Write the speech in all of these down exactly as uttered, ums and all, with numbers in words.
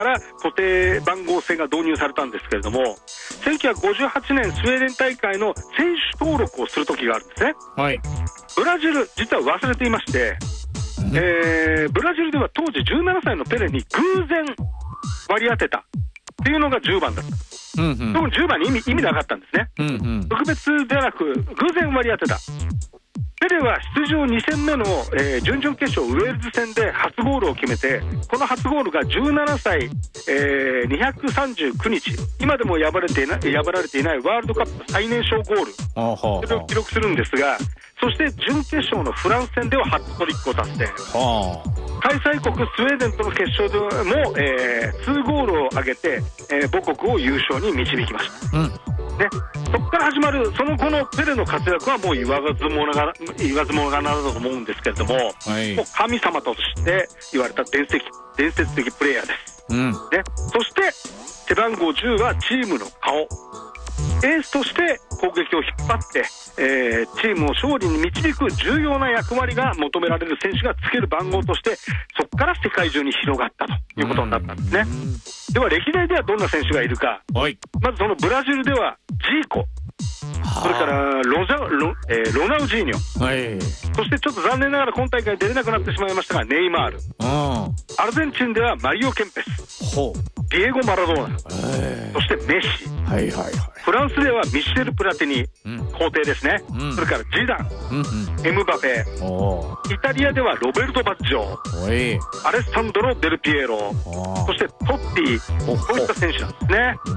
から固定番号制が導入されたんですけれども、せんきゅうひゃくごじゅうはちねんスウェーデン大会の選手登録をする時があるんですね。 はい。 ブラジル実は忘れていまして、えー、ブラジルでは当時じゅうななさいのペレに偶然割り当てたっていうのがじゅうばんだった。うんうん、特にじゅうばんに意味、意味なかったんですね、うんうん、特別ではなく偶然割り当てた。ペレは出場に戦目の、えー、準々決勝ウェールズ戦で初ゴールを決めて、この初ゴールがじゅうななさい、えー、にひゃくさんじゅうくにち、今でも破れていない破られていないワールドカップ最年少ゴール、それを記録するんですが、そして準決勝のフランス戦ではハットトリックを達成。開催国スウェーデンとの決勝でも、えー、にゴールを挙げて、えー、母国を優勝に導きました、うんね、そこから始まるその後のペレの活躍はもう言わずもがな言わずもがなだと思うんですけれども、はい、もう神様として言われた伝説伝説的プレイヤーです、うんね、そして背番号じゅうはチームの顔、エースとして攻撃を引っ張って、えー、チームを勝利に導く重要な役割が求められる選手がつける番号として、そこから世界中に広がったということになったんですね。では歴代ではどんな選手がいるか、はい、まずそのブラジルではジーコ、それからロジャ ロ,、えー、ロナウジーニョ、はい、そしてちょっと残念ながら今大会出れなくなってしまいましたがネイマール、アルゼンチンではマリオ・ケンペス、ほうディエゴ・マラドーナ、そしてメッシ、はいはいはい、フランスではミシェル・プラティニ、うん、皇帝ですね、うん、それからジダン、うんうん、エムバペ、イタリアではロベルト・バッジョ、アレッサンドロ・デルピエロ、そしてトッティ、こういった選手なんですね、うん、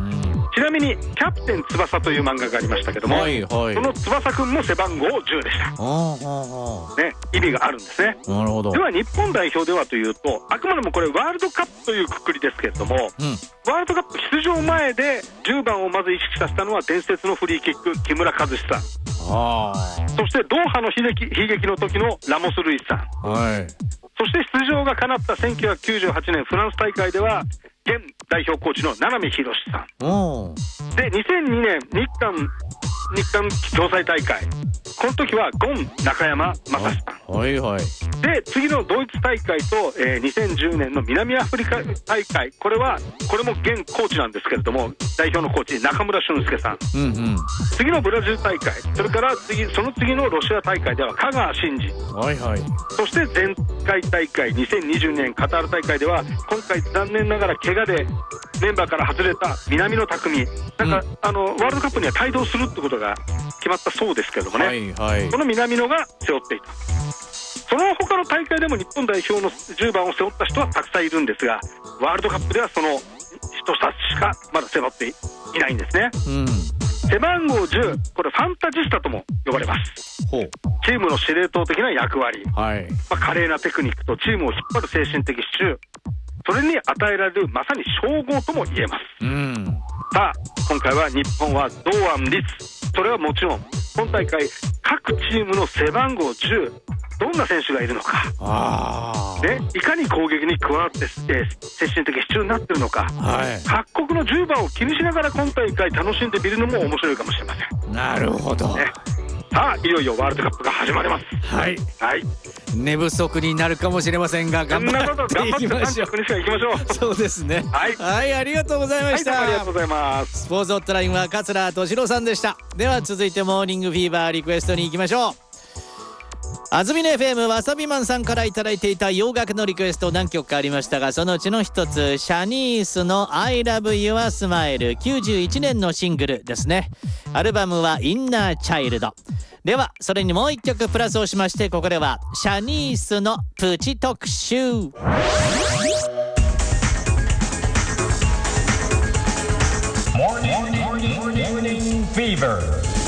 ちなみにキャプテン翼という漫画がありましたけども、はいはい、その翼くんも背番号じゅうでした、ね、意味があるんですね。なるほど。では日本代表ではというと、あくまでもこれワールドカップというくくりですけれども、うん、ワールドカップ出場前でじゅうばんをまず意識させたのは伝説のフリーキック木村和志さん、あそしてドーハの悲劇、悲劇の時のラモス・ルイスさん、はい、そして出場が叶ったせんきゅうひゃくきゅうじゅうはちねんフランス大会では現代表コーチの七海宏さんで、にせんにねん日韓日韓共催大会、この時はゴン中山雅史さん、はいはい、で次のドイツ大会と、えー、にせんじゅうねんの南アフリカ大会、これはこれも現コーチなんですけれども代表のコーチ中村俊輔さん、うんうん、次のブラジル大会、それから次その次のロシア大会では香川真司、はいはい、そして前回大会にせんにじゅうねんカタール大会では今回残念ながら怪我でメンバーから外れた南野拓実、なんか、うん、あのワールドカップには帯同するってことが決まったそうですけれどもね、はいはい、この南野が背負っていた。その他の大会でも日本代表のじゅうばんを背負った人はたくさんいるんですが、ワールドカップではその人たちしかまだ背負っていないんですね、うん、背番号じゅう、これファンタジスタとも呼ばれます。ほう、チームの司令塔的な役割、はい、まあ、華麗なテクニックとチームを引っ張る精神的支柱、それに与えられるまさに称号とも言えます、うん、さあ今回は日本は堂安律、それはもちろん今大会各チームの背番号じゅう、どんな選手がいるのか、あ、ね、いかに攻撃に加わって、えー、精神的支柱になっているのか、はい、各国のじゅうばんを気にしながら今大会楽しんでみるのも面白いかもしれません。なるほど、ね、さあいよいよワールドカップが始まります。はい、はい、寝不足になるかもしれませんが頑張っていきましょう。そうですね、はい、はい、ありがとうございました、はい、ありがとうございます。スポーツホットラインは桂敏郎さんでした。では続いてモーニングフィーバーリクエストに行きましょう。安住の エフエム わさびマンさんからいただいていた洋楽のリクエスト何曲かありましたが、そのうちの一つシャニースの I Love Your Smile、 きゅうじゅういちねんのシングルですね。アルバムはインナーチャイルドでは、それにもう一曲プラスをしまして、ここではシャニースのプチ特集。モーニングフィーバー